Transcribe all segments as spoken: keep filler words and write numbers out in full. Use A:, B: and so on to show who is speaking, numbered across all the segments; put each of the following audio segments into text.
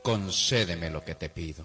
A: concédeme lo que te pido.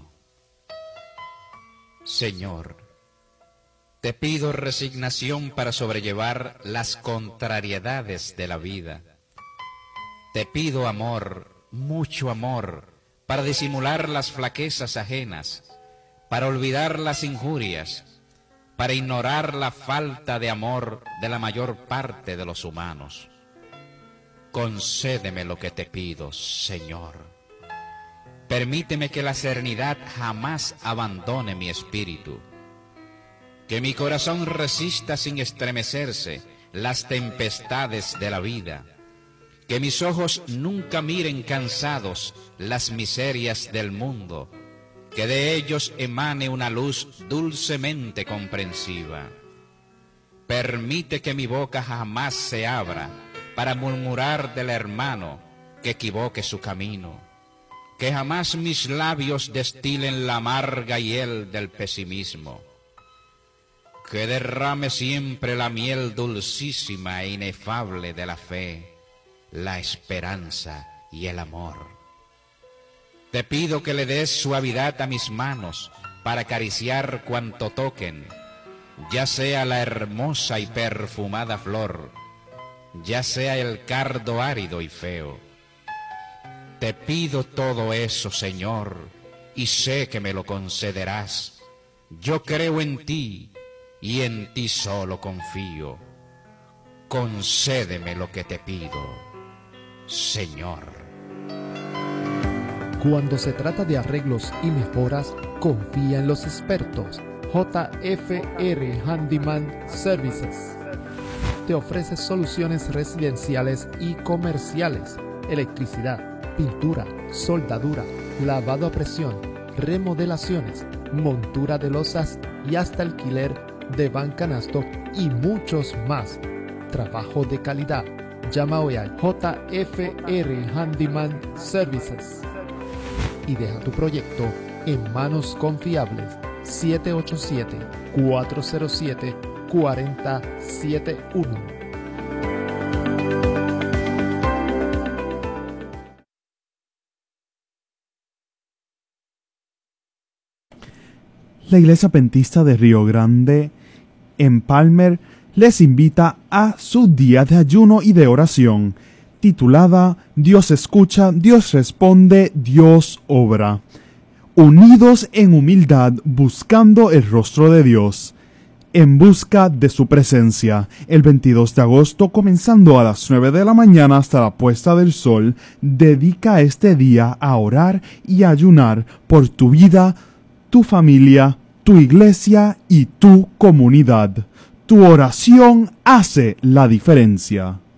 A: Señor, te pido resignación para sobrellevar las contrariedades de la vida. Te pido amor, mucho amor, para disimular las flaquezas ajenas, para olvidar las injurias, para ignorar la falta de amor de la mayor parte de los humanos. Concédeme lo que te pido, Señor. Permíteme que la serenidad jamás abandone mi espíritu, que mi corazón resista sin estremecerse las tempestades de la vida, que mis ojos nunca miren cansados las miserias del mundo, que de ellos emane una luz dulcemente comprensiva. Permite que mi boca jamás se abra para murmurar del hermano que equivoque su camino, que jamás mis labios destilen la amarga hiel del pesimismo, que derrame siempre la miel dulcísima e inefable de la fe, la esperanza y el amor. Te pido que le des suavidad a mis manos para acariciar cuanto toquen, ya sea la hermosa y perfumada flor, ya sea el cardo árido y feo. Te pido todo eso, Señor, y sé que me lo concederás. Yo creo en ti, y en ti solo confío. Concédeme lo que te pido, Señor.
B: Cuando se trata de arreglos y mejoras, confía en los expertos. J F R Handyman Services te ofrece soluciones residenciales y comerciales, electricidad, pintura, soldadura, lavado a presión, remodelaciones, montura de losas y hasta alquiler de van canasto y muchos más. Trabajo de calidad. Llama hoy al J F R Handyman Services y deja tu proyecto en manos confiables. Siete ocho siete, cuatro cero siete, cuatro cero siete uno.
C: La Iglesia Adventista de Río Grande en Palmer les invita a su día de ayuno y de oración, titulada Dios escucha, Dios responde, Dios obra. Unidos en humildad, buscando el rostro de Dios, en busca de su presencia. El veintidós de agosto, comenzando a las nueve de la mañana hasta la puesta del sol, dedica este día a orar y a ayunar por tu vida, tu familia, tu iglesia y tu comunidad. Tu oración hace la diferencia.